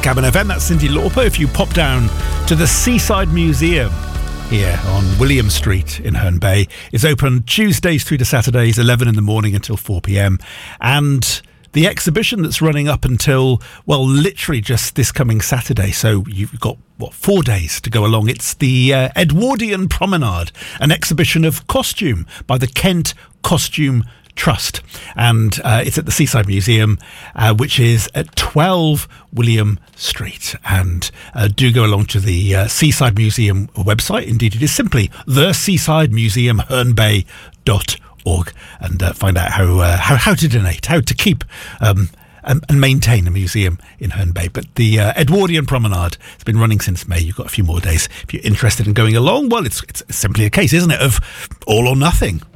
Cabin FM. That's Cyndi Lauper. If you pop down to the Seaside Museum here on William Street in Herne Bay, it's open Tuesdays through to Saturdays, 11 in the morning until 4 p.m. And the exhibition that's running up until, well, literally just this coming Saturday. So you've got, 4 days to go along. It's the Edwardian Promenade, an exhibition of costume by the Kent Costume Trust. And it's at the Seaside Museum, which is at 12 William Street. And do go along to the Seaside Museum website. Indeed, it is simply theseasidemuseuMHerneBay.org, and find out how to donate, how to keep and maintain a museum in Herne Bay. But the Edwardian Promenade has been running since May. You've got a few more days. If you're interested in going along, well, it's simply a case, isn't it, of all or nothing.